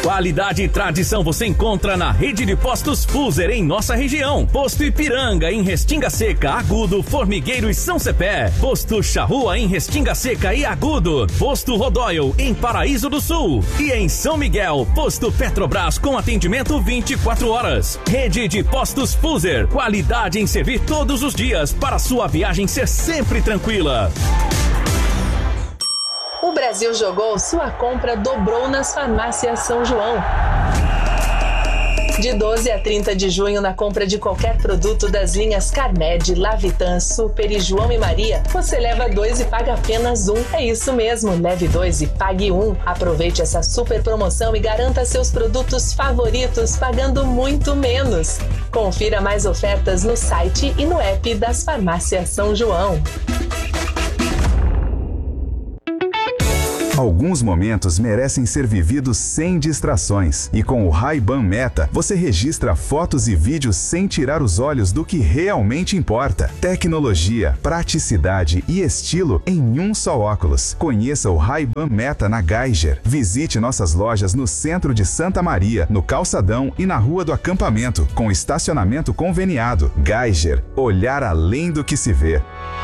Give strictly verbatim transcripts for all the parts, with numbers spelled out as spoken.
Qualidade e tradição você encontra na rede de postos Fuser em nossa região. Posto Ipiranga em Restinga Seca, Agudo, Formigueiro e São Cepé. Posto Charrua em Restinga Seca e Agudo. Posto Rodóio em Paraíso do Sul. E em São Miguel, posto Petrobras com atendimento vinte e quatro horas. Rede de postos Fuser. Qualidade em servir todos os dias para sua viagem ser sempre tranquila. O Brasil Jogou, sua compra dobrou nas farmácias São João. De doze a trinta de junho, na compra de qualquer produto das linhas Carmed, Lavitan, Super e João e Maria, você leva dois e paga apenas um. É isso mesmo, leve dois e pague um. Aproveite essa super promoção e garanta seus produtos favoritos pagando muito menos. Confira mais ofertas no site e no app das farmácias São João. Alguns momentos merecem ser vividos sem distrações. E com o Ray-Ban Meta, você registra fotos e vídeos sem tirar os olhos do que realmente importa. Tecnologia, praticidade e estilo em um só óculos. Conheça o Ray-Ban Meta na Geiger. Visite nossas lojas no centro de Santa Maria, no Calçadão e na Rua do Acampamento, com estacionamento conveniado. Geiger, olhar além do que se vê.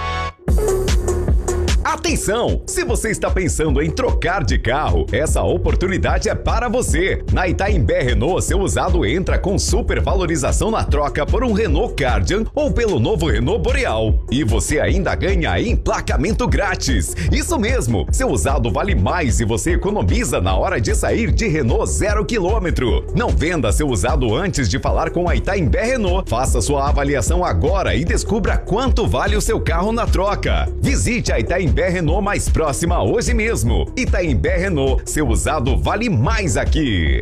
Atenção! Se você está pensando em trocar de carro, essa oportunidade é para você. Na Itaimbé Renault, seu usado entra com super valorização na troca por um Renault Kardian ou pelo novo Renault Boreal. E você ainda ganha emplacamento grátis. Isso mesmo, seu usado vale mais e você economiza na hora de sair de Renault zero quilômetro. Não venda seu usado antes de falar com a Itaimbé Renault. Faça sua avaliação agora e descubra quanto vale o seu carro na troca. Visite a Itaimbé Renault mais próxima hoje mesmo. Itaimbé Renault, seu usado vale mais aqui.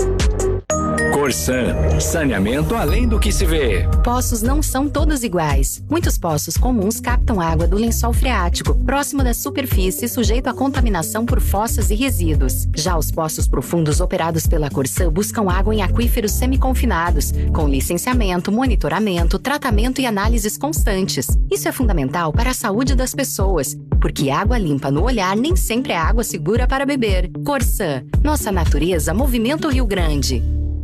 Corsan, saneamento além do que se vê. Poços não são todos iguais. Muitos poços comuns captam água do lençol freático, próximo da superfície, sujeito à contaminação por fossas e resíduos. Já os poços profundos operados pela Corsan buscam água em aquíferos semiconfinados, com licenciamento, monitoramento, tratamento e análises constantes. Isso é fundamental para a saúde das pessoas, porque água limpa no olhar nem sempre é água segura para beber. Corsan, nossa natureza movimenta o Rio Grande.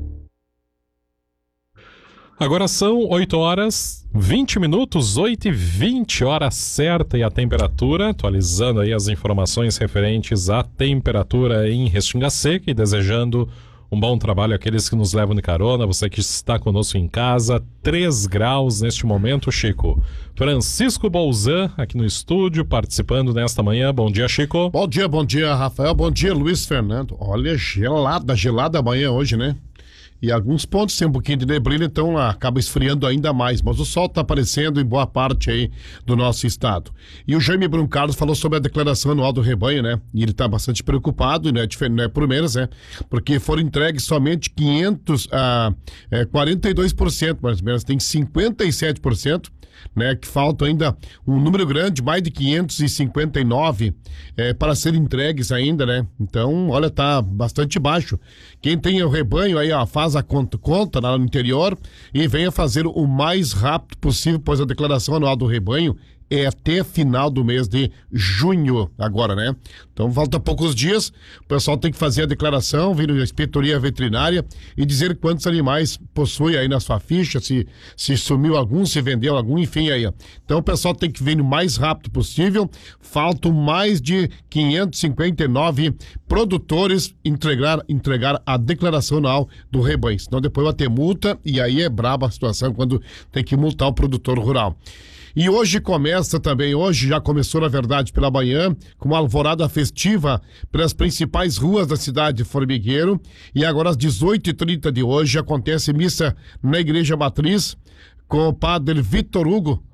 Agora são oito horas, vinte minutos, oito e vinte, hora certa e a temperatura, atualizando aí as informações referentes à temperatura em Restinga Seca e desejando um bom trabalho àqueles que nos levam de carona, você que está conosco em casa, três graus neste momento, Chico. Francisco Bolzan aqui no estúdio, participando nesta manhã. Bom dia, Chico. Bom dia, bom dia, Rafael. Bom dia, Luiz Fernando. Olha, gelada, gelada amanhã hoje, né? E alguns pontos tem um pouquinho de neblina, então lá, acaba esfriando ainda mais. Mas o sol está aparecendo em boa parte aí do nosso estado. E o Jaime Bruncarlos falou sobre a declaração anual do rebanho, né? E ele está bastante preocupado, né? Não é por menos, né? Porque foram entregues somente quinhentos, ah, é, quarenta e dois por cento, mais ou menos. Tem cinquenta e sete por cento. Né, que falta ainda um número grande, mais de quinhentos e cinquenta e nove é, para serem entregues ainda, né? Então, olha, tá bastante baixo. Quem tem o rebanho aí, ó, faz a conta, conta lá no interior e venha fazer o mais rápido possível, pois a declaração anual do rebanho é até final do mês de junho agora, né? Então falta poucos dias, o pessoal tem que fazer a declaração, vir na inspetoria veterinária e dizer quantos animais possui aí na sua ficha, se, se sumiu algum, se vendeu algum, enfim aí. Então o pessoal tem que vir o mais rápido possível. Faltam mais de quinhentos e cinquenta e nove produtores entregar, entregar a declaração anual do rebanho, senão depois vai ter multa e aí é braba a situação quando tem que multar o produtor rural. E hoje começa também, hoje já começou na verdade pela manhã, com uma alvorada festiva pelas principais ruas da cidade de Formigueiro. E agora às dezoito e trinta de hoje acontece missa na Igreja Matriz com o padre Vitor Hugo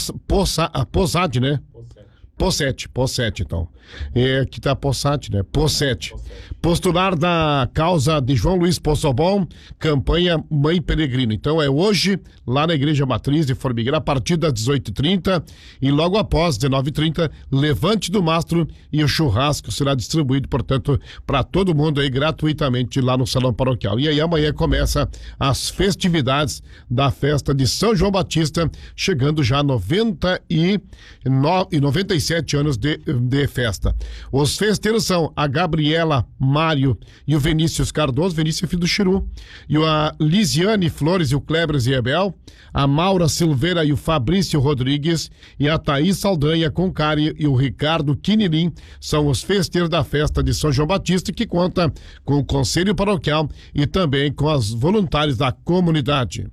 Possati, né? Possete, Possete, então. É, que tá Possati, né? Possete. Postular da causa de João Luiz Possobon, campanha Mãe Peregrino. Então é hoje, lá na Igreja Matriz de Formigueiro, a partir das dezoito e trinta e logo após, dezenove e trinta, levante do mastro e o churrasco será distribuído, portanto, para todo mundo aí gratuitamente lá no Salão Paroquial. E aí amanhã começa as festividades da festa de São João Batista, chegando já a noventa e nove, noventa e sete dezessete anos de, de festa. Os festeiros são a Gabriela Mário e o Vinícius Cardoso, Vinícius é filho do Chiru, e a Lisiane Flores e o Kleber Ziebel, a Maura Silveira e o Fabrício Rodrigues, e a Thaís Saldanha Concari e o Ricardo Quinilim são os festeiros da festa de São João Batista, que conta com o Conselho Paroquial e também com os voluntários da comunidade.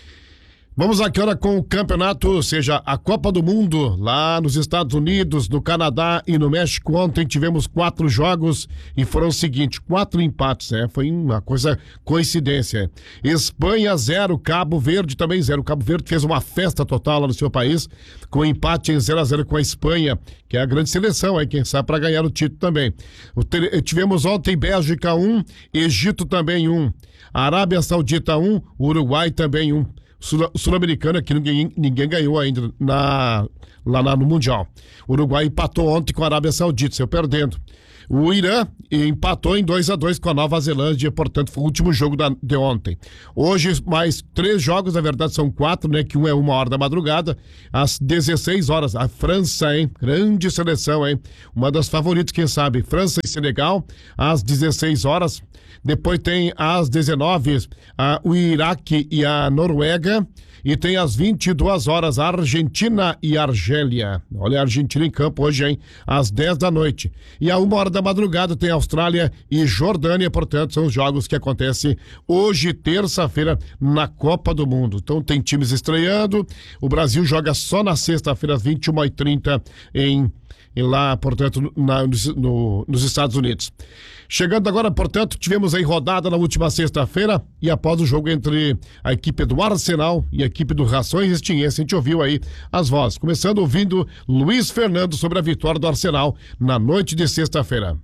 Vamos agora com o campeonato, ou seja, a Copa do Mundo, lá nos Estados Unidos, no Canadá e no México. Ontem tivemos quatro jogos e foram o seguinte, quatro empates, né? Foi uma coisa, coincidência. Espanha zero, Cabo Verde também zero. Cabo Verde fez uma festa total lá no seu país, com empate em zero a zero com a Espanha, que é a grande seleção, aí quem sabe para ganhar o título também. O, tivemos ontem Bélgica um, Egito também um, Arábia Saudita um, Uruguai também um. Sul- Sul-Americana, que ninguém, ninguém ganhou ainda na, lá na, no Mundial. O Uruguai empatou ontem com a Arábia Saudita, saiu perdendo. O Irã empatou em dois a dois com a Nova Zelândia, portanto foi o último jogo da, de ontem. Hoje mais três jogos, na verdade são quatro, né? Que um é uma hora da madrugada, às dezesseis horas. A França, hein? Grande seleção, hein? Uma das favoritas, quem sabe? França e Senegal, às dezesseis horas. Depois tem às dezenove a, o Iraque e a Noruega. E tem às vinte e duas horas a Argentina e a Argélia. Olha a Argentina em campo hoje, hein? Às dez da noite. E a uma hora da madrugada tem Austrália e Jordânia, portanto, são os jogos que acontecem hoje, terça-feira, na Copa do Mundo. Então tem times estreando. O Brasil joga só na sexta-feira, às vinte e uma e trinta, em, em lá, portanto, na, no, nos Estados Unidos. Chegando agora, portanto, tivemos aí rodada na última sexta-feira e após o jogo entre a equipe do Arsenal e a equipe do Rações Extinguência, a gente ouviu aí as vozes. Começando ouvindo Luiz Fernando sobre a vitória do Arsenal na noite de sexta-feira.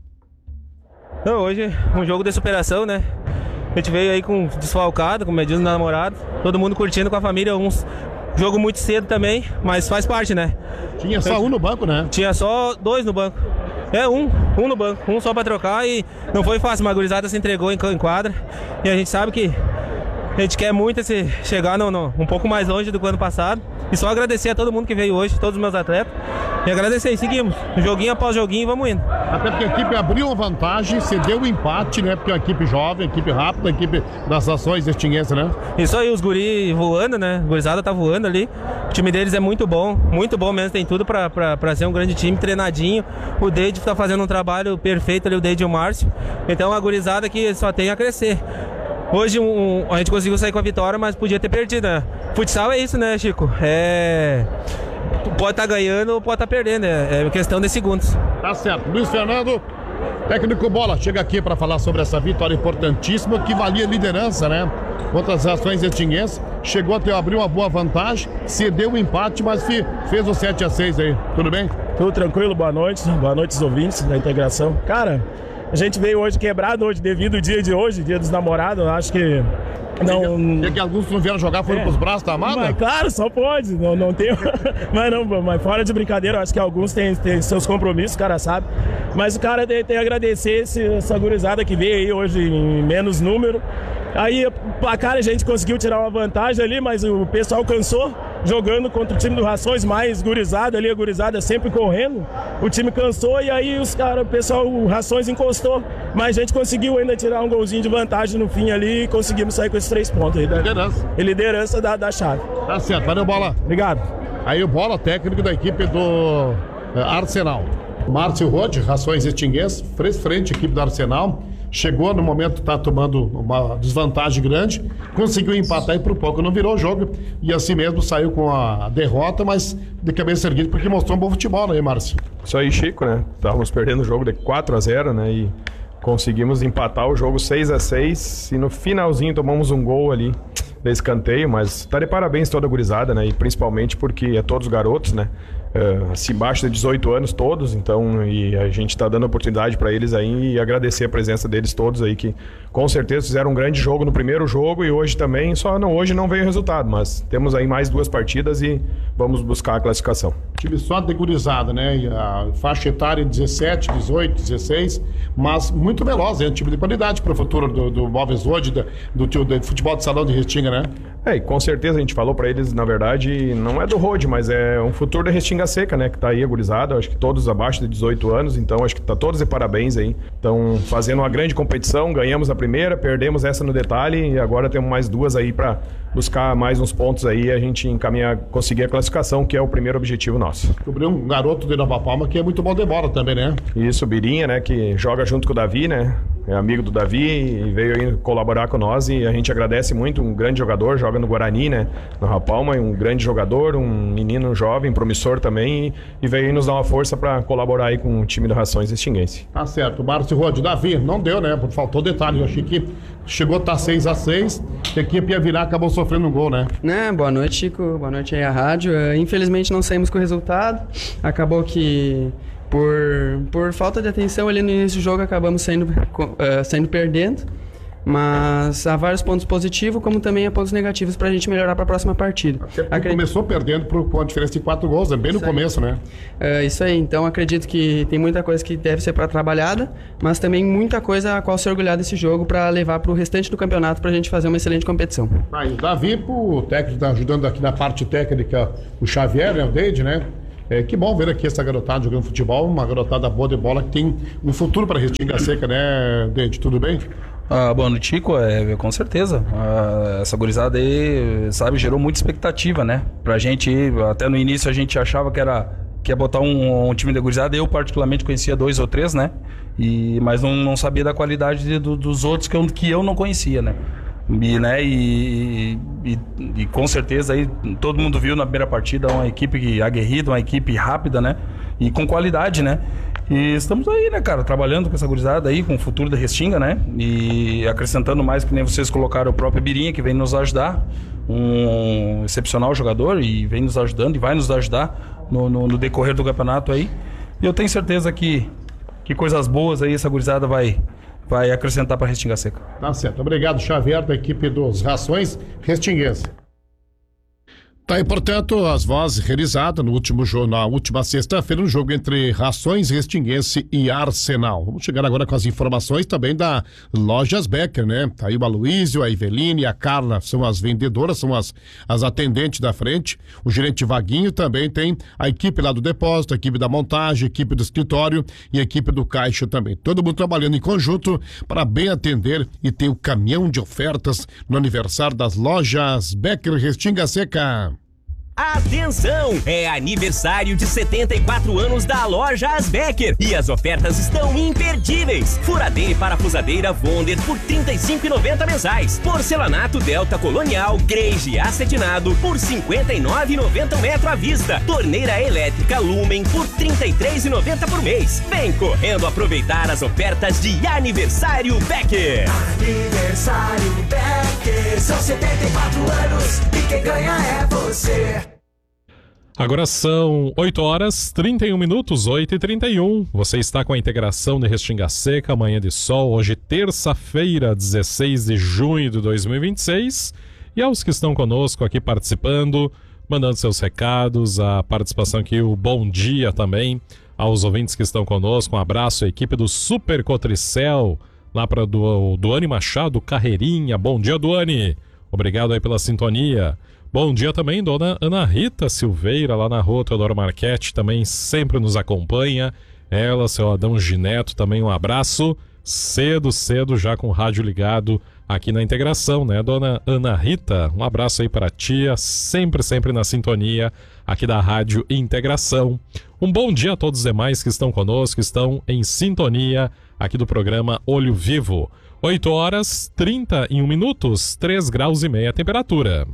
Não, hoje um jogo de superação, né? A gente veio aí com desfalcado, com medidas do namorado, todo mundo curtindo com a família, uns jogo muito cedo também, mas faz parte, né? Tinha só um no banco, né? Tinha só dois no banco. É, um, um no banco, um só pra trocar e não foi fácil, mas a gurizada se entregou em quadra e a gente sabe que a gente quer muito esse, chegar no, no, um pouco mais longe do que o ano passado e só agradecer a todo mundo que veio hoje, todos os meus atletas e agradecer, e seguimos, joguinho após joguinho e vamos indo. Até porque a equipe abriu uma vantagem, cedeu o empate, né? Porque é uma equipe jovem, equipe rápida, equipe das Ações Extinguência, né? Isso aí, os guri voando, né? A gurizada tá voando ali. O time deles é muito bom, muito bom mesmo, tem tudo pra, pra, pra ser um grande time, treinadinho. O Deide tá fazendo um trabalho perfeito ali, o Deide e o Márcio. Então a gurizada que só tem a crescer. Hoje um, a gente conseguiu sair com a vitória, mas podia ter perdido, né? Futsal é isso, né, Chico? É... Pode estar tá ganhando ou pode estar tá perdendo, é questão de segundos. Tá certo. Luiz Fernando, técnico Bola, chega aqui para falar sobre essa vitória importantíssima que valia liderança, né? Contra as Ações Extinguências. Chegou até abrir uma boa vantagem, cedeu o empate, mas fez o sete a seis aí. Tudo bem? Tudo tranquilo, boa noite. Boa noite aos ouvintes da integração. Cara, a gente veio hoje quebrado hoje devido ao dia de hoje, dia dos namorados. Acho que não... É que alguns não vieram jogar, foram é. pros braços da amada? Mas, claro, só pode, não, não tem... mas não, mas fora de brincadeira, acho que alguns têm, têm seus compromissos, o cara sabe. Mas o cara tem, tem que agradecer esse, essa gurizada que veio aí hoje em menos número. Aí, a cara, a gente conseguiu tirar uma vantagem ali, mas o pessoal cansou, jogando contra o time do Rações, mais gurizada ali, a gurizada sempre correndo. O time cansou e aí os caras, o pessoal, o Rações encostou. Mas a gente conseguiu ainda tirar um golzinho de vantagem no fim ali e conseguimos sair com esses três pontos aí. Da, liderança. E liderança da, da chave. Tá certo, valeu, Bola. Obrigado. Aí o Bola, técnico da equipe do uh, Arsenal. Márcio Rode, Rações Extinguências, fez frente à equipe do Arsenal. Chegou no momento que está tomando uma desvantagem grande, conseguiu empatar e por pouco não virou o jogo e assim mesmo saiu com a derrota, mas de cabeça erguida porque mostrou um bom futebol, né, Márcio? Isso aí, Chico, né? Estávamos perdendo o jogo de quatro a zero, né? E conseguimos empatar o jogo seis a seis e no finalzinho tomamos um gol ali de escanteio, mas tá de parabéns toda a gurizada, né? E principalmente porque é todos garotos, né? Uh, assim, abaixo de dezoito anos todos, então, e a gente está dando oportunidade para eles aí e agradecer a presença deles todos aí, que com certeza fizeram um grande jogo no primeiro jogo e hoje também, só não, hoje não veio o resultado, mas temos aí mais duas partidas e vamos buscar a classificação. Time só de gurizada, né? A faixa etária dezessete, dezoito, dezesseis, mas muito veloz, é um time de qualidade para o futuro do, do Móveis hoje, do, do, do futebol de salão de Restinga, né? É, e com certeza a gente falou para eles, na verdade, não é do Road, mas é um futuro de Restinga Restinga Seca, né? Que tá aí agorizada, acho que todos abaixo de dezoito anos, então acho que tá todos de parabéns aí. Estão fazendo uma grande competição, ganhamos a primeira, perdemos essa no detalhe e agora temos mais duas aí para buscar mais uns pontos aí e a gente encaminhar, conseguir a classificação, que é o primeiro objetivo nosso. Descobriu um garoto de Nova Palma que é muito bom de bola também, né? Isso, o Birinha, né? Que joga junto com o Davi, né? É amigo do Davi e veio aí colaborar com nós e a gente agradece muito, um grande jogador, joga no Guarani, né? No Nova Palma, um grande jogador, um menino jovem, promissor também e, e veio aí nos dar uma força para colaborar aí com o time do Rações Restinguense. Tá certo, Márcio Rode, Davi, não deu, né? Faltou detalhe, eu achei que chegou a estar seis a seis, a equipe ia virar, acabou sofrendo um gol, né? Né, boa noite, Chico, boa noite aí à rádio. Uh, infelizmente não saímos com o resultado, acabou que por, por falta de atenção ali no início do jogo acabamos saindo, uh, saindo perdendo, mas há vários pontos positivos como também há pontos negativos pra gente melhorar pra próxima partida. Acredito... Começou perdendo por, com a diferença de quatro gols, né? Bem no começo, né? É isso aí, então acredito que tem muita coisa que deve ser pra trabalhada, mas também muita coisa a qual se orgulhar desse jogo pra levar pro restante do campeonato pra gente fazer uma excelente competição. Aí, o Davi, o técnico tá ajudando aqui na parte técnica, o Xavier, né? O Deide, né? É, que bom ver aqui essa garotada jogando futebol, uma garotada boa de bola que tem um futuro para Restinga Seca, né, Deide? Tudo bem? Ah, boa noite, Chico. É, com certeza. Ah, essa gurizada aí, sabe, gerou muita expectativa, né? Pra gente, até no início a gente achava que era que ia botar um, um time de gurizada. Eu particularmente conhecia dois ou três, né? E, mas não, não sabia da qualidade de, do, dos outros que eu, que eu não conhecia, né? E, né, e, e, e com certeza aí todo mundo viu na primeira partida uma equipe aguerrida, uma equipe rápida, né? E com qualidade, né? E estamos aí, né, cara, trabalhando com essa gurizada aí, com o futuro da Restinga, né? E acrescentando mais, que nem vocês colocaram, o próprio Birinha, que vem nos ajudar, um excepcional jogador, e vem nos ajudando e vai nos ajudar no, no, no decorrer do campeonato aí. E eu tenho certeza que, que coisas boas aí essa gurizada vai... vai acrescentar para Restinga Seca. Tá certo. Obrigado, Xavier, da equipe dos Rações Restinguense. Tá aí, portanto, as vozes realizadas no último jogo, na última sexta-feira, no jogo entre Rações Restinguense e Arsenal. Vamos chegar agora com as informações também da Lojas Becker, né? Tá aí o Aloysio, a Iveline, a Carla, são as vendedoras, são as, as atendentes da frente. O gerente Vaguinho também tem a equipe lá do depósito, a equipe da montagem, a equipe do escritório e a equipe do caixa também. Todo mundo trabalhando em conjunto para bem atender e ter o caminhão de ofertas no aniversário das Lojas Becker Restinga Seca. Atenção! É aniversário de setenta e quatro anos da Lojas Becker e as ofertas estão imperdíveis. Furadeira e parafusadeira Wonder por trinta e cinco reais e noventa centavos mensais. Porcelanato Delta Colonial Grege acetinado por cinquenta e nove reais e noventa centavos metro à vista. Torneira elétrica Lumen por trinta e três reais e noventa centavos por mês. Vem correndo aproveitar as ofertas de aniversário Becker. Aniversário Becker, são setenta e quatro anos e quem ganha é você. Agora são oito horas, trinta e um minutos, oito e trinta e um. Você está com a integração de Restinga Seca, manhã de sol, hoje terça-feira, dezesseis de junho de dois mil e vinte e seis. E aos que estão conosco aqui participando, mandando seus recados, a participação aqui, o bom dia também aos ouvintes que estão conosco. Um abraço à equipe do Super Cotricel, lá para do Duane Machado, Carreirinha. Bom dia, Duane. Obrigado aí pela sintonia. Bom dia também, dona Ana Rita Silveira, lá na rua Teodoro Marchetti, também sempre nos acompanha. Ela, seu Adão Gineto, também um abraço. Cedo, cedo, já com o rádio ligado aqui na integração, né, dona Ana Rita? Um abraço aí para a tia, sempre, sempre na sintonia aqui da Rádio Integração. Um bom dia a todos os demais que estão conosco, que estão em sintonia aqui do programa Olho Vivo. oito horas, trinta e um minutos, três graus e meia a temperatura.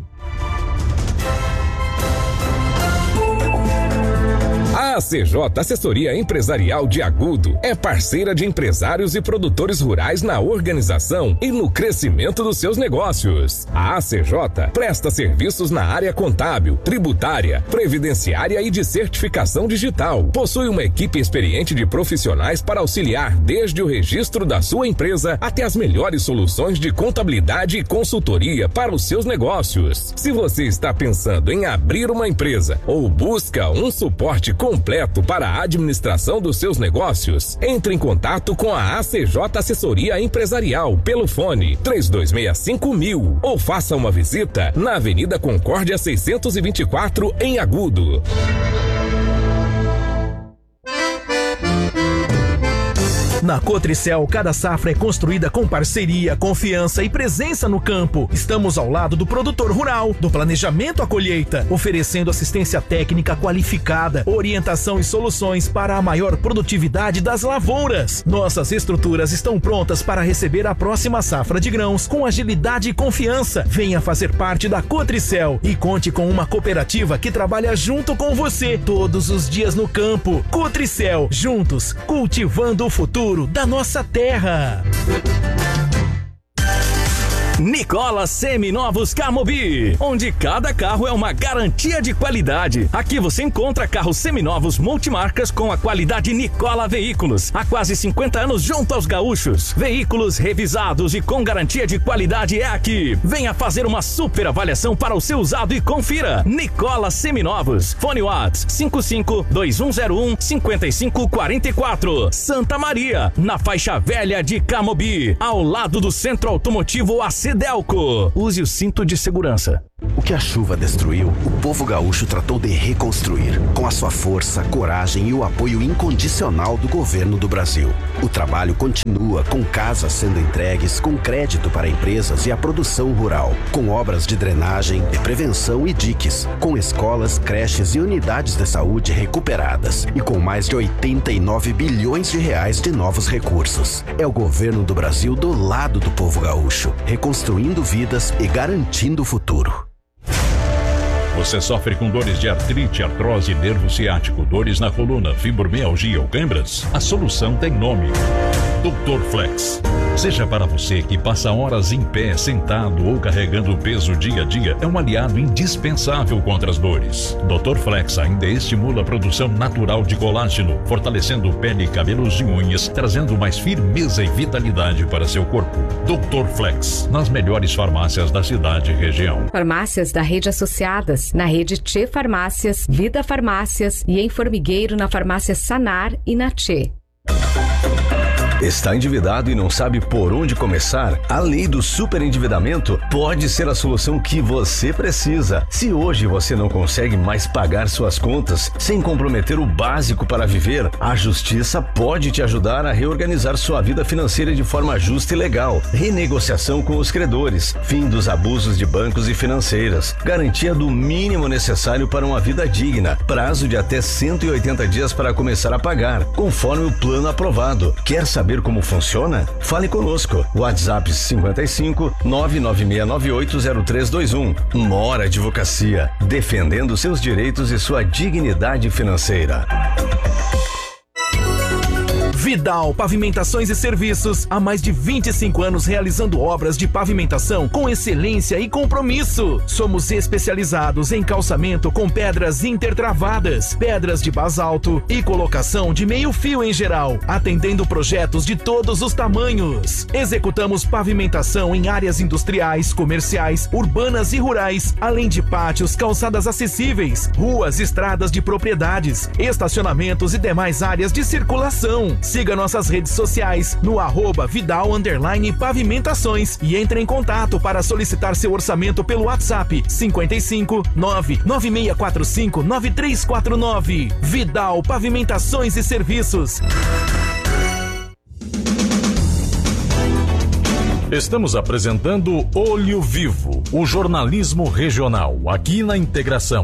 A A C J Assessoria Empresarial de Agudo é parceira de empresários e produtores rurais na organização e no crescimento dos seus negócios. A A C J presta serviços na área contábil, tributária, previdenciária e de certificação digital. Possui uma equipe experiente de profissionais para auxiliar desde o registro da sua empresa até as melhores soluções de contabilidade e consultoria para os seus negócios. Se você está pensando em abrir uma empresa ou busca um suporte completo para a administração dos seus negócios, entre em contato com a A C J Assessoria Empresarial pelo fone três dois seis cinco mil ou faça uma visita na Avenida Concórdia seiscentos e vinte e quatro em Agudo. Na Cotricel, cada safra é construída com parceria, confiança e presença no campo. Estamos ao lado do produtor rural, do planejamento à colheita, oferecendo assistência técnica qualificada, orientação e soluções para a maior produtividade das lavouras. Nossas estruturas estão prontas para receber a próxima safra de grãos com agilidade e confiança. Venha fazer parte da Cotricel e conte com uma cooperativa que trabalha junto com você todos os dias no campo. Cotricel, juntos, cultivando o futuro da nossa terra. Nicola Seminovos Camobi, onde cada carro é uma garantia de qualidade. Aqui você encontra carros seminovos multimarcas com a qualidade Nicola Veículos. Há quase cinquenta anos junto aos gaúchos. Veículos revisados e com garantia de qualidade é aqui. Venha fazer uma super avaliação para o seu usado e confira. Nicola Seminovos. Fone WhatsApp cinco cinco dois um zero um cinco cinco quatro quatro. Santa Maria, na faixa velha de Camobi, ao lado do Centro Automotivo A C Delco. Use o cinto de segurança. O que a chuva destruiu, o povo gaúcho tratou de reconstruir, com a sua força, coragem e o apoio incondicional do governo do Brasil. O trabalho continua, com casas sendo entregues, com crédito para empresas e a produção rural, com obras de drenagem, de prevenção e diques, com escolas, creches e unidades de saúde recuperadas e com mais de oitenta e nove bilhões de reais de novos recursos. É o governo do Brasil do lado do povo gaúcho, reconstruindo vidas e garantindo o futuro. Você sofre com dores de artrite, artrose, nervo ciático, dores na coluna, fibromialgia ou câimbras? A solução tem nome: doutor Flex. Seja para você que passa horas em pé, sentado ou carregando peso dia a dia, é um aliado indispensável contra as dores. doutor Flex ainda estimula a produção natural de colágeno, fortalecendo pele, cabelos e unhas, trazendo mais firmeza e vitalidade para seu corpo. doutor Flex, nas melhores farmácias da cidade e região. Farmácias da rede associadas, na rede Tchê Farmácias, Vida Farmácias e em Formigueiro na farmácia Sanar e na Tchê. Está endividado e não sabe por onde começar? A lei do superendividamento pode ser a solução que você precisa. Se hoje você não consegue mais pagar suas contas sem comprometer o básico para viver, a Justiça pode te ajudar a reorganizar sua vida financeira de forma justa e legal. Renegociação com os credores, fim dos abusos de bancos e financeiras, garantia do mínimo necessário para uma vida digna, prazo de até cento e oitenta dias para começar a pagar, conforme o plano aprovado. Quer saber como funciona? Fale conosco. WhatsApp cinco cinco nove nove seis nove oito zero três dois um. Mora Advocacia, defendendo seus direitos e sua dignidade financeira. Vidal Pavimentações e Serviços, há mais de vinte e cinco anos realizando obras de pavimentação com excelência e compromisso. Somos especializados em calçamento com pedras intertravadas, pedras de basalto e colocação de meio fio em geral, atendendo projetos de todos os tamanhos. Executamos pavimentação em áreas industriais, comerciais, urbanas e rurais, além de pátios, calçadas acessíveis, ruas, estradas de propriedades, estacionamentos e demais áreas de circulação. Siga nossas redes sociais no arroba Vidal underline Pavimentações e entre em contato para solicitar seu orçamento pelo WhatsApp cinco cinco nove nove seis quatro cinco nove três quatro nove. Vidal Pavimentações e Serviços. Estamos apresentando Olho Vivo, o jornalismo regional, aqui na Integração.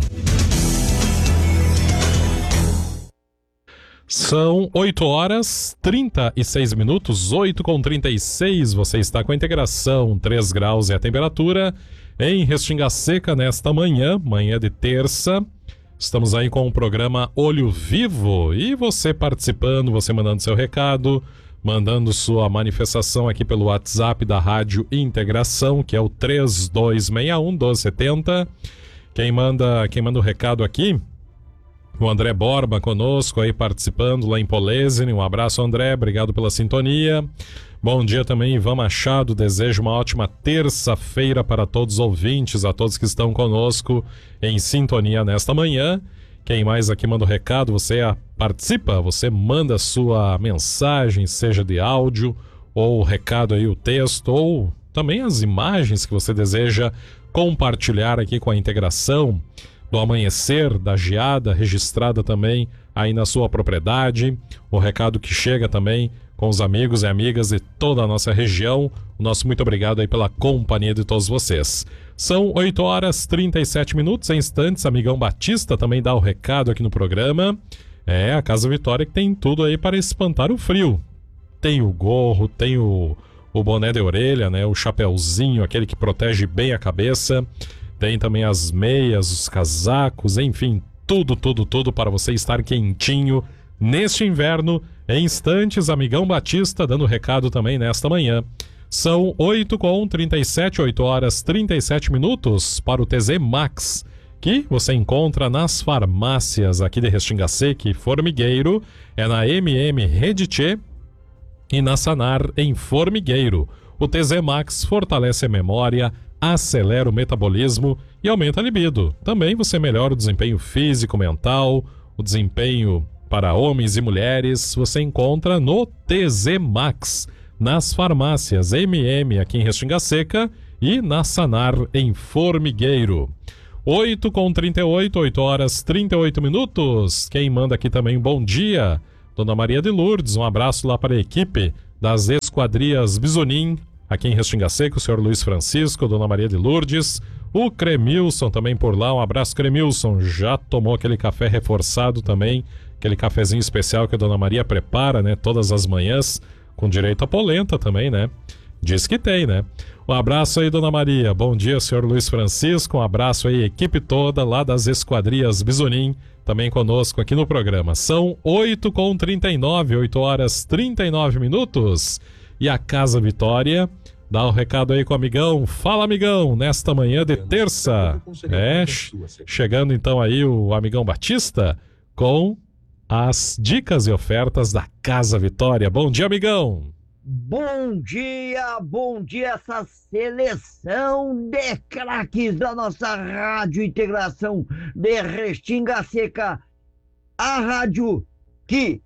São oito horas, trinta e seis minutos, oito com trinta e seis. Você está com a Integração, três graus é a temperatura em Restinga Seca nesta manhã, manhã de terça. Estamos aí com o programa Olho Vivo e você participando, você mandando seu recado, mandando sua manifestação aqui pelo WhatsApp da Rádio Integração, que é o três dois seis um, doze setenta. Quem manda, quem manda o recado aqui, o André Borba conosco aí participando lá em Polesine. Um abraço, André, obrigado pela sintonia. Bom dia também, Ivan Machado, desejo uma ótima terça-feira para todos os ouvintes, a todos que estão conosco em sintonia nesta manhã. Quem mais aqui manda o recado, você participa, você manda sua mensagem, seja de áudio ou o recado aí, o texto, ou também as imagens que você deseja compartilhar aqui com a Integração, do amanhecer, da geada registrada também aí na sua propriedade, o recado que chega também com os amigos e amigas de toda a nossa região. O nosso muito obrigado aí pela companhia de todos vocês. São oito horas e trinta e sete minutos, em instantes. Amigão Batista também dá o recado aqui no programa. É, a Casa Vitória que tem tudo aí para espantar o frio. Tem o gorro, tem o, o boné de orelha, né? O chapéuzinho, aquele que protege bem a cabeça. Tem também as meias, os casacos, enfim, tudo, tudo, tudo para você estar quentinho neste inverno. Em instantes, amigão Batista dando recado também nesta manhã. São oito e trinta e sete, oito horas e trinta e sete minutos para o T Z Max, que você encontra nas farmácias aqui de Restinga Seca e Formigueiro, é na M M Rede Tchê e na Sanar em Formigueiro. O T Z Max fortalece a memória, acelera o metabolismo e aumenta a libido. Também você melhora o desempenho físico, mental, o desempenho para homens e mulheres. Você encontra no T Z Max, nas farmácias M M aqui em Restinga Seca e na Sanar em Formigueiro. oito e trinta e oito, oito horas e trinta e oito minutos. Quem manda aqui também bom dia, Dona Maria de Lourdes. Um abraço lá para a equipe das Esquadrias Bisonim aqui em Restinga Seca, o senhor Luiz Francisco, Dona Maria de Lourdes, o Cremilson também por lá. Um abraço, Cremilson. Já tomou aquele café reforçado também, aquele cafezinho especial que a Dona Maria prepara, né, todas as manhãs, com direito a polenta também, né? Diz que tem, né? Um abraço aí, Dona Maria. Bom dia, senhor Luiz Francisco. Um abraço aí, equipe toda lá das Esquadrias Bisonim, também conosco aqui no programa. São oito e trinta e nove, oito horas e trinta e nove minutos. E a Casa Vitória dá o um recado aí com o amigão. Fala, amigão, nesta manhã de terça. É, chegando então aí o amigão Batista com as dicas e ofertas da Casa Vitória. Bom dia, amigão. Bom dia, bom dia, essa seleção de craques da nossa Rádio Integração de Restinga Seca, a rádio que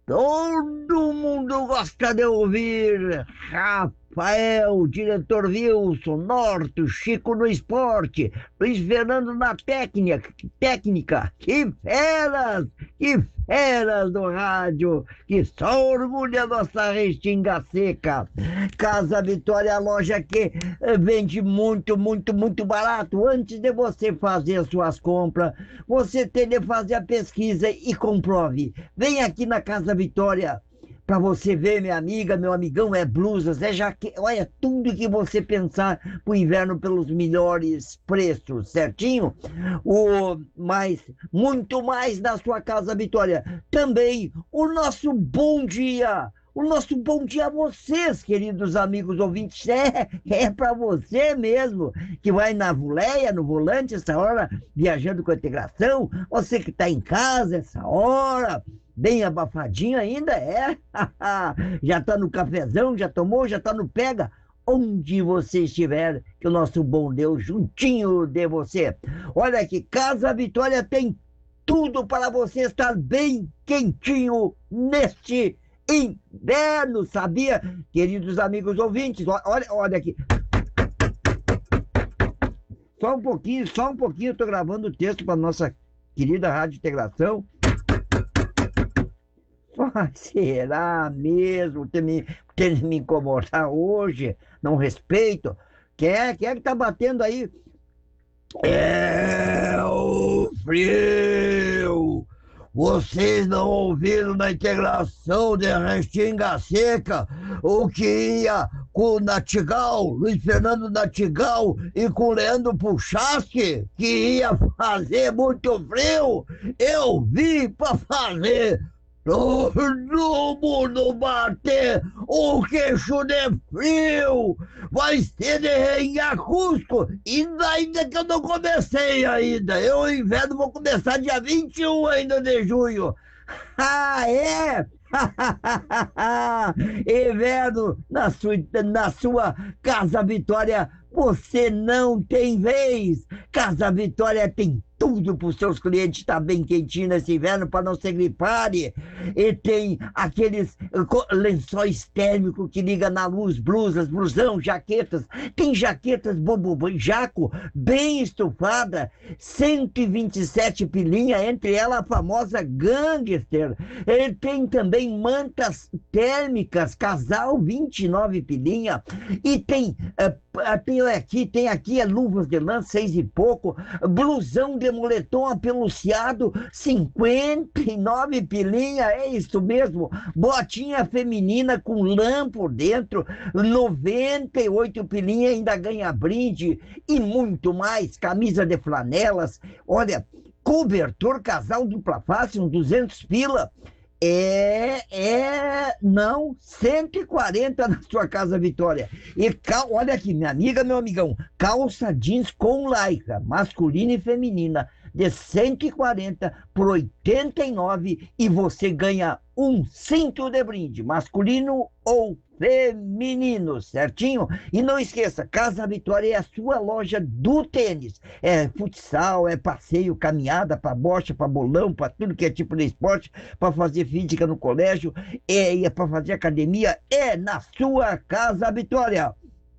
todo mundo gosta de ouvir. Rafael, diretor Wilson, Norto, Chico no esporte, Luiz Fernando na técnica, técnica, que feras, que feras do rádio, que só orgulha a nossa Restinga Seca. Casa Vitória, a loja que vende muito, muito, muito barato. Antes de você fazer as suas compras, você tem de fazer a pesquisa e comprove. Vem aqui na Casa Vitória para você ver, minha amiga, meu amigão, é blusas, é jaqueta, olha, tudo que você pensar pro inverno pelos melhores preços, certinho? O mais, muito mais na sua Casa Vitória. Também o nosso bom dia, o nosso bom dia a vocês, queridos amigos ouvintes, é, é para você mesmo, que vai na voleia, no volante, essa hora, viajando com a integração, você que está em casa, essa hora, bem abafadinho ainda, é? Já tá no cafezão, já tomou, já tá no pega? Onde você estiver, que o nosso bom Deus juntinho de você. Olha aqui, Casa Vitória tem tudo para você estar bem quentinho neste inverno, sabia? Queridos amigos ouvintes, olha, olha aqui. Só um pouquinho, só um pouquinho, eu tô gravando o texto para nossa querida Rádio Integração. Ah, será mesmo ter me, ter me incomodar hoje? Não respeito. Quem é, quem é que tá batendo aí? É o frio! Vocês não ouviram na Integração de Restinga Seca o que ia com o Natigal, Luiz Fernando Natigal, e com o Leandro Puchasque, que ia fazer muito frio? Eu vim para fazer todo mundo bater o queixo de frio, vai ser de rengar Cusco, ainda, ainda que eu não comecei ainda, eu o inverno vou começar dia vinte e um ainda de junho. Ah, é? Inverno na sua, na sua Casa Vitória, você não tem vez. Casa Vitória tem tudo para os seus clientes estar tá bem quentinho nesse inverno para não se griparem. E tem aqueles lençóis térmicos que liga na luz, blusas, blusão, jaquetas. Tem jaquetas bobo jaco bem estufada, cento e vinte e sete pilinha, entre elas a famosa Gangster. E tem também mantas térmicas, casal vinte e nove pilinha. E tem, uh, tem aqui, tem aqui é luvas de lã, seis e pouco, blusão de moletom apeluciado, cinquenta e nove pilinha, é isso mesmo, botinha feminina com lã por dentro, noventa e oito pilinha, ainda ganha brinde e muito mais, camisa de flanelas, olha, cobertor casal dupla face, uns duzentos pila, É, é, não, cento e quarenta na sua Casa Vitória. E cal, olha aqui, minha amiga, meu amigão, calça jeans com lycra, masculina e feminina, de cento e quarenta por oitenta e nove e você ganha um cinto de brinde, masculino ou feminino, certinho? E não esqueça, Casa Vitória é a sua loja do tênis. É futsal, é passeio, caminhada, para bocha, para bolão, para tudo que é tipo de esporte, para fazer física no colégio, é, é para fazer academia, é na sua Casa Vitória.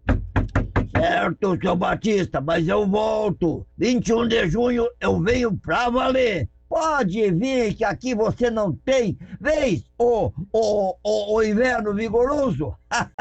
Certo, seu Batista, mas eu volto. vinte e um de junho eu venho pra valer. Pode vir que aqui você não tem vez o, o, o, o inverno vigoroso.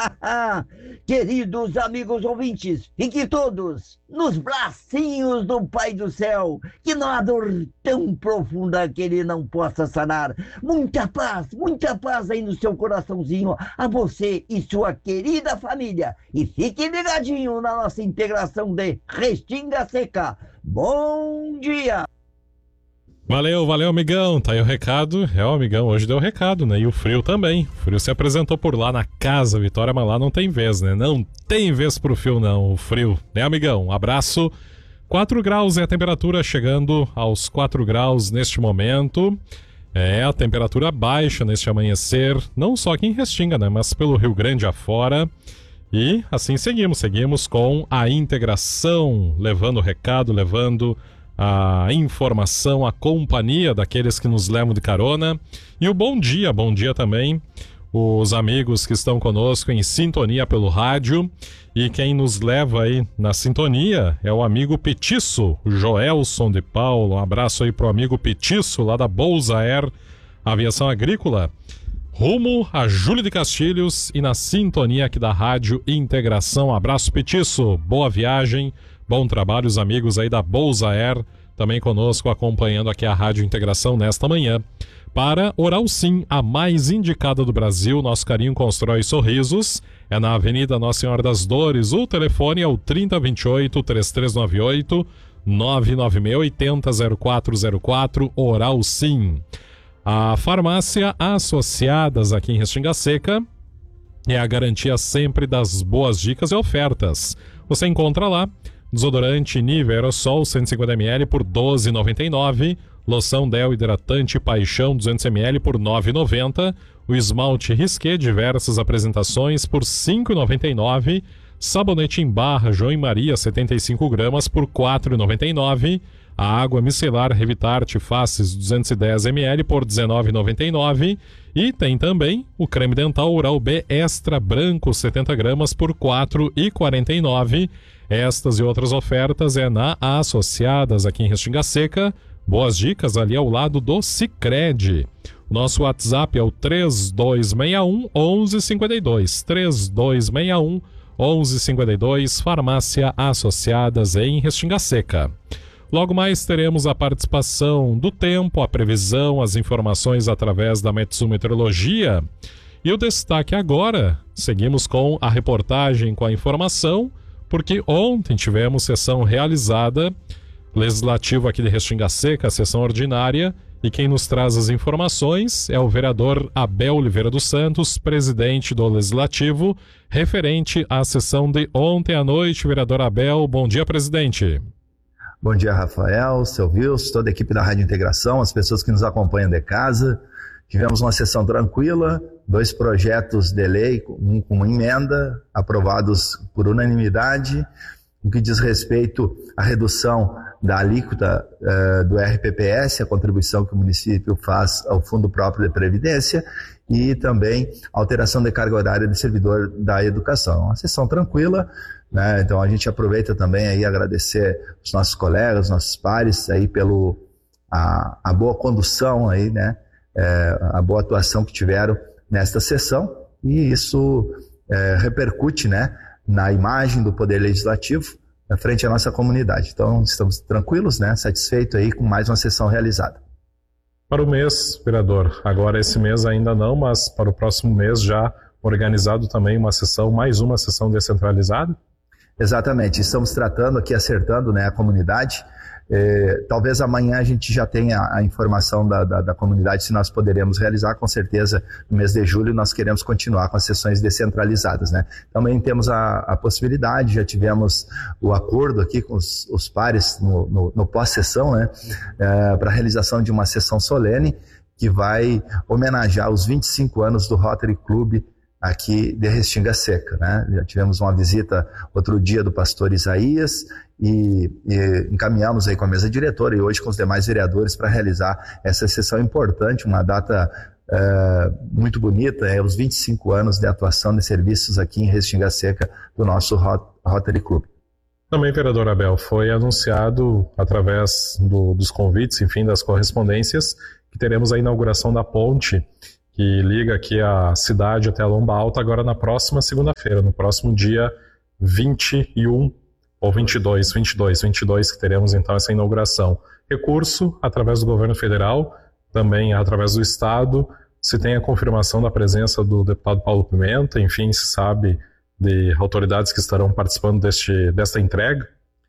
Queridos amigos ouvintes, fiquem todos nos bracinhos do Pai do Céu, que não há dor tão profunda que ele não possa sanar. Muita paz, muita paz aí no seu coraçãozinho, a você e sua querida família. E fique ligadinho na nossa integração de Restinga Seca. Bom dia! Valeu, valeu, amigão. Tá aí o recado. É, o amigão hoje deu o recado, né? E o Frio também. O Frio se apresentou por lá na Casa Vitória, mas lá não tem vez, né? Não tem vez pro Frio, não. O Frio, né, amigão? Um abraço. quatro graus é a temperatura, chegando aos quatro graus neste momento. É a temperatura baixa neste amanhecer, não só aqui em Restinga, né? Mas pelo Rio Grande afora. E assim seguimos. Seguimos com a integração, levando o recado, levando a informação, a companhia daqueles que nos levam de carona. E o bom dia, bom dia também, os amigos que estão conosco em sintonia pelo rádio. E quem nos leva aí na sintonia é o amigo Petiço, o Joelson de Paulo. Um abraço aí pro amigo Petiço, lá da Bolsa Air Aviação Agrícola. Rumo a Júlio de Castilhos e na sintonia aqui da Rádio Integração. Um abraço, Petiço, boa viagem. Bom trabalho, os amigos aí da Bolsa Air, também conosco, acompanhando aqui a Rádio Integração nesta manhã. Para Oral Sim, a mais indicada do Brasil, nosso carinho constrói sorrisos. É na Avenida Nossa Senhora das Dores. O telefone é o trinta, vinte e oito, trinta e três noventa e oito, nove nove seis, oito zero, zero quatro zero quatro, Oral Sim. A farmácia Associadas aqui em Restinga Seca é a garantia sempre das boas dicas e ofertas. Você encontra lá desodorante Nivea Aerosol cento e cinquenta mililitros por doze reais e noventa e nove centavos. Loção Del Hidratante Paixão duzentos mililitros por nove reais e noventa centavos. O esmalte Risqué diversas apresentações por cinco reais e noventa e nove centavos. Sabonete em barra João e Maria setenta e cinco gramas por quatro reais e noventa e nove centavos. A água micelar Revitarte Faces duzentos e dez mililitros por dezenove reais e noventa e nove centavos. E tem também o creme dental Oral B Extra Branco setenta gramas por quatro reais e quarenta e nove centavos. Estas e outras ofertas é na Associadas aqui em Restinga Seca. Boas dicas ali ao lado do Sicredi. O nosso WhatsApp é o três dois seis um, um um cinco dois. três dois seis um, um um cinco dois. Farmácia Associadas em Restinga Seca. Logo mais teremos a participação do tempo, a previsão, as informações através da Metsu Meteorologia. E o destaque agora, seguimos com a reportagem, com a informação, porque ontem tivemos sessão realizada, legislativo aqui de Restinga Seca, sessão ordinária, e quem nos traz as informações é o vereador Abel Oliveira dos Santos, presidente do Legislativo, referente à sessão de ontem à noite. Vereador Abel, bom dia, presidente. Bom dia, Rafael, seu Wilson, toda a equipe da Rádio Integração, as pessoas que nos acompanham de casa. Tivemos uma sessão tranquila, dois projetos de lei, um com emenda, aprovados por unanimidade, o que diz respeito à redução da alíquota uh, do R P P S, a contribuição que o município faz ao Fundo Próprio de Previdência, e também alteração de carga horária de servidor da educação. Uma sessão tranquila, né? Então a gente aproveita também aí agradecer os nossos colegas, os nossos pares aí pelo a, a boa condução aí, né? É, a boa atuação que tiveram nesta sessão, e isso é, repercute, né, na imagem do Poder Legislativo na frente à nossa comunidade. Então estamos tranquilos, né, satisfeitos aí com mais uma sessão realizada. Para o mês, vereador, agora esse mês ainda não, mas para o próximo mês já organizado também uma sessão, mais uma sessão descentralizada? Exatamente, estamos tratando aqui, acertando, né, a comunidade. É, talvez amanhã a gente já tenha a informação da, da, da comunidade se nós poderemos realizar. Com certeza no mês de julho nós queremos continuar com as sessões descentralizadas, né? Também temos a, a possibilidade, já tivemos o acordo aqui com os, os pares no, no, no pós-sessão, né? É, para a realização de uma sessão solene que vai homenagear os vinte e cinco anos do Rotary Club aqui de Restinga Seca, né? Já tivemos uma visita outro dia do pastor Isaías e, e encaminhamos aí com a mesa diretora e hoje com os demais vereadores para realizar essa sessão importante, uma data é, muito bonita, é os vinte e cinco anos de atuação de serviços aqui em Restinga Seca do nosso Rotary Club. Também, vereador Abel, foi anunciado através do, dos convites, enfim, das correspondências, que teremos a inauguração da ponte que liga aqui a cidade até a Lomba Alta agora na próxima segunda-feira, no próximo dia vinte e um ou vinte e dois, vinte e dois, vinte e dois que teremos então essa inauguração. Recurso através do governo federal, também através do estado, se tem a confirmação da presença do deputado Paulo Pimenta, enfim, se sabe de autoridades que estarão participando deste, desta entrega.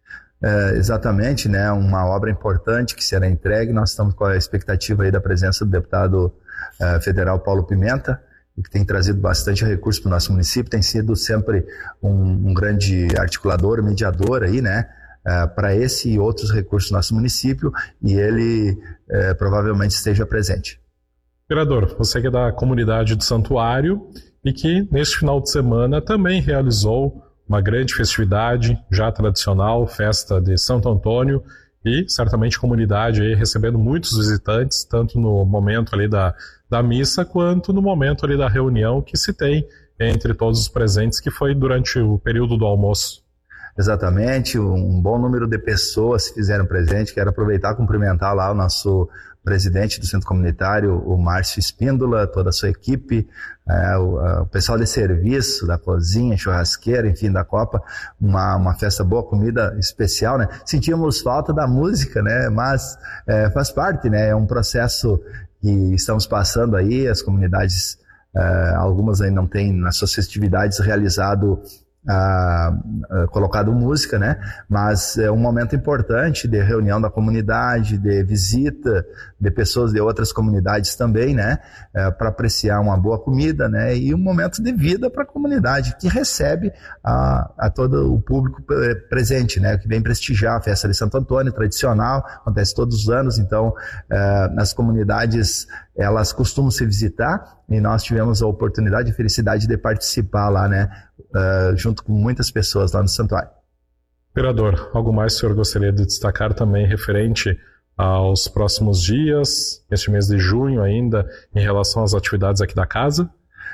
É, exatamente, né, uma obra importante que será entregue, nós estamos com a expectativa aí da presença do deputado uh, federal Paulo Pimenta, que tem trazido bastante recurso para o nosso município, tem sido sempre um, um grande articulador, mediador aí, né, uh, para esse e outros recursos do nosso município, e ele uh, provavelmente esteja presente. Vereador, você que é da comunidade do Santuário e que neste final de semana também realizou uma grande festividade, já tradicional, festa de Santo Antônio, e certamente comunidade aí recebendo muitos visitantes, tanto no momento ali da, da missa, quanto no momento ali da reunião que se tem entre todos os presentes, que foi durante o período do almoço. Exatamente, um bom número de pessoas se fizeram presente. Quero aproveitar e cumprimentar lá o nosso presidente do Centro Comunitário, o Márcio Espíndola, toda a sua equipe, é, o, o pessoal de serviço, da cozinha, churrasqueira, enfim, da Copa, uma, uma festa boa, comida especial, né? Sentíamos falta da música, né? Mas é, faz parte, né? É um processo que estamos passando aí, as comunidades, é, algumas aí não têm nas suas festividades realizado Uh, uh, colocado música, né? Mas é um momento importante de reunião da comunidade, de visita de pessoas de outras comunidades também, né? Uh, para apreciar uma boa comida, né? E um momento de vida para a comunidade que recebe a, a todo o público presente, né? Que vem prestigiar a festa de Santo Antônio, tradicional, acontece todos os anos. Então, uh, nas comunidades elas costumam se visitar e nós tivemos a oportunidade e felicidade de participar lá, né? Uh, junto com muitas pessoas lá no santuário. Vereador, algo mais que o senhor gostaria de destacar também referente aos próximos dias, este mês de junho ainda, em relação às atividades aqui da casa?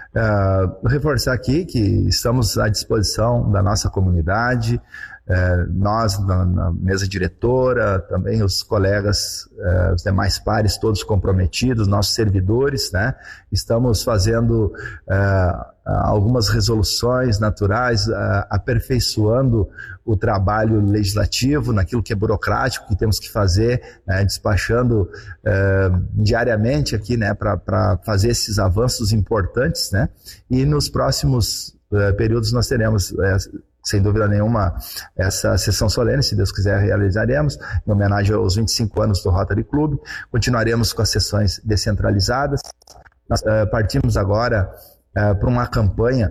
Uh, reforçar aqui que estamos à disposição da nossa comunidade, uh, nós na, na mesa diretora, também os colegas, uh, os demais pares, todos comprometidos, nossos servidores, né? Estamos fazendo uh, algumas resoluções naturais, uh, aperfeiçoando o trabalho legislativo naquilo que é burocrático, que temos que fazer, né, despachando uh, diariamente aqui, né, para fazer esses avanços importantes, né, e nos próximos uh, períodos nós teremos, uh, sem dúvida nenhuma, essa sessão solene, se Deus quiser realizaremos, em homenagem aos vinte e cinco anos do Rotary Club. Continuaremos com as sessões descentralizadas. Nós uh, partimos agora Uh, para uma campanha,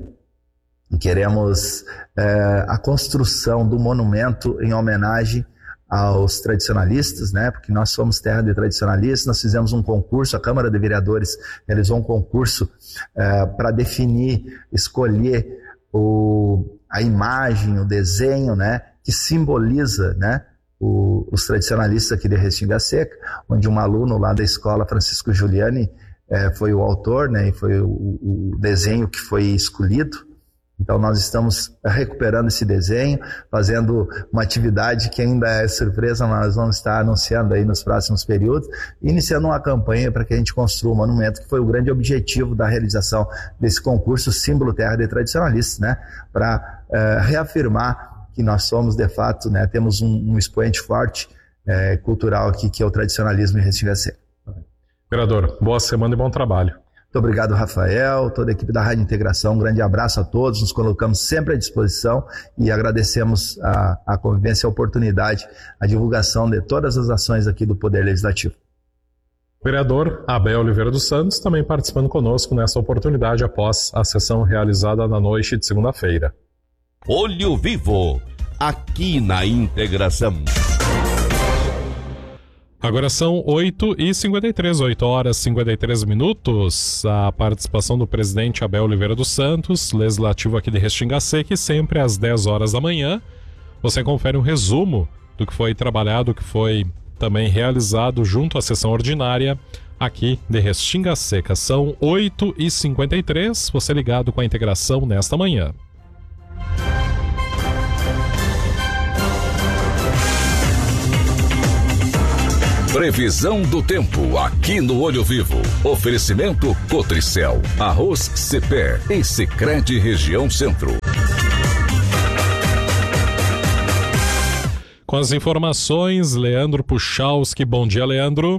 queremos uh, a construção do monumento em homenagem aos tradicionalistas, né? Porque nós somos terra de tradicionalistas. Nós fizemos um concurso, a Câmara de Vereadores realizou um concurso uh, para definir, escolher o, a imagem, o desenho, né? Que simboliza, né? o, os tradicionalistas aqui de Restinga Seca, onde um aluno lá da escola, Francisco Giuliani, é, foi o autor, né, e foi o, o desenho que foi escolhido. Então nós estamos recuperando esse desenho, fazendo uma atividade que ainda é surpresa, mas nós vamos estar anunciando aí nos próximos períodos, iniciando uma campanha para que a gente construa um monumento, que foi o grande objetivo da realização desse concurso Símbolo Terra de Tradicionalistas, né, para é, reafirmar que nós somos, de fato, né, temos um, um expoente forte é, cultural aqui, que é o tradicionalismo em Restinga Seca. Vereador, boa semana e bom trabalho. Muito obrigado, Rafael, toda a equipe da Rádio Integração, um grande abraço a todos, nos colocamos sempre à disposição e agradecemos a, a convivência, a oportunidade, a divulgação de todas as ações aqui do Poder Legislativo. Vereador Abel Oliveira dos Santos também participando conosco nessa oportunidade após a sessão realizada na noite de segunda-feira. Olho Vivo, aqui na Integração. Agora são oito e cinquenta e três, oito horas e cinquenta e três minutos. A participação do presidente Abel Oliveira dos Santos, legislativo aqui de Restinga Seca, e sempre às dez horas da manhã você confere um resumo do que foi trabalhado, do que foi também realizado junto à sessão ordinária aqui de Restinga Seca. São oito e cinquenta e três, você ligado com a Integração nesta manhã. Previsão do tempo aqui no Olho Vivo. Oferecimento Cotricel, Arroz Cepé e Sicredi Região Centro. Com as informações, Leandro Puchalski. Bom dia, Leandro.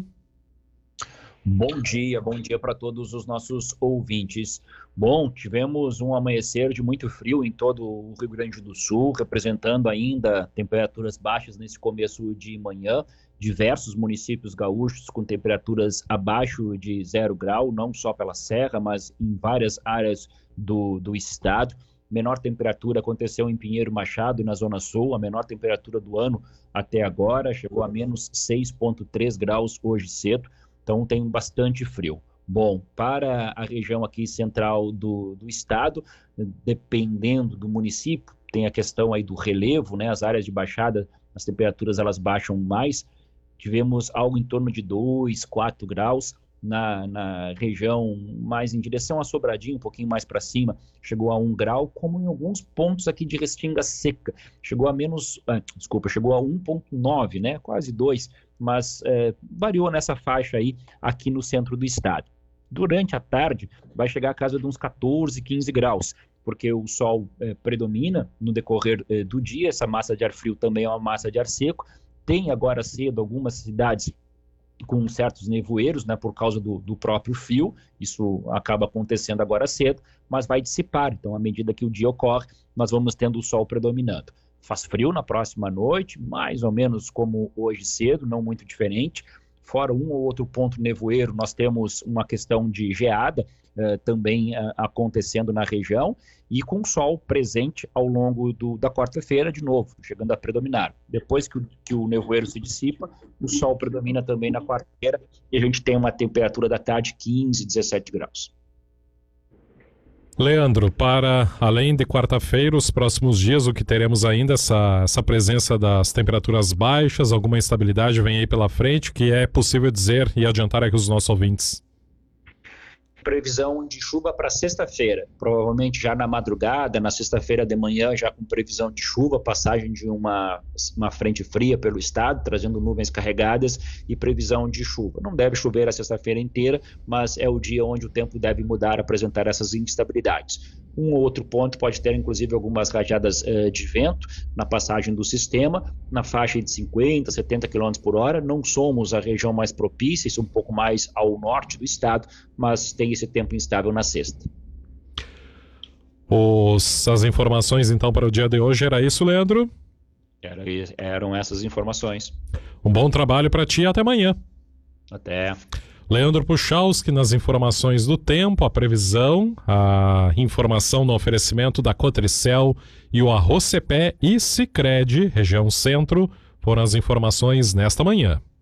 Bom dia, bom dia para todos os nossos ouvintes. Bom, tivemos um amanhecer de muito frio em todo o Rio Grande do Sul, representando ainda temperaturas baixas nesse começo de manhã. Diversos municípios gaúchos com temperaturas abaixo de zero grau, não só pela serra, mas em várias áreas do, do estado. Menor temperatura aconteceu em Pinheiro Machado, na Zona Sul, a menor temperatura do ano até agora, chegou a menos seis vírgula três graus hoje cedo, então tem bastante frio. Bom, para a região aqui central do, do estado, dependendo do município, tem a questão aí do relevo, né? As áreas de baixada, as temperaturas elas baixam mais. Tivemos algo em torno de dois, quatro graus na, na região mais em direção a Sobradinho, um pouquinho mais para cima, chegou a um grau, como em alguns pontos aqui de Restinga Seca, chegou a menos, ah, desculpa, chegou a um vírgula nove, né, quase dois, mas é, variou nessa faixa aí aqui no centro do estado. Durante a tarde vai chegar a casa de uns quatorze, quinze graus, porque o sol é, predomina no decorrer é, do dia, essa massa de ar frio também é uma massa de ar seco. Tem agora cedo algumas cidades com certos nevoeiros, né, por causa do, do próprio frio, isso acaba acontecendo agora cedo, mas vai dissipar, então à medida que o dia ocorre, nós vamos tendo o sol predominando. Faz frio na próxima noite, mais ou menos como hoje cedo, não muito diferente. Fora um ou outro ponto nevoeiro, nós temos uma questão de geada eh, também eh, acontecendo na região e com sol presente ao longo do, da quarta-feira de novo, chegando a predominar. Depois que o, que o nevoeiro se dissipa, o sol predomina também na quarta-feira e a gente tem uma temperatura da tarde quinze, dezessete graus. Leandro, para além de quarta-feira, os próximos dias, o que teremos ainda, essa, essa presença das temperaturas baixas, alguma instabilidade vem aí pela frente, que é possível dizer e adiantar aqui os nossos ouvintes? Previsão de chuva para sexta-feira, provavelmente já na madrugada, na sexta-feira de manhã, já com previsão de chuva, passagem de uma, uma frente fria pelo estado, trazendo nuvens carregadas e previsão de chuva. Não deve chover a sexta-feira inteira, mas é o dia onde o tempo deve mudar, apresentar essas instabilidades. Um ou outro ponto pode ter, inclusive, algumas rajadas uh, de vento na passagem do sistema, na faixa de cinquenta, setenta quilômetros por hora. Não somos a região mais propícia, isso um pouco mais ao norte do estado, mas tem esse tempo instável na sexta. Os, as informações, então, para o dia de hoje era isso, Leandro? Era, eram essas informações. Um bom trabalho para ti e até amanhã. Até. Leandro Puchalski nas informações do tempo, a previsão, a informação no oferecimento da Cotricel e o Arroz Cepé e Sicredi, região centro, foram as informações nesta manhã.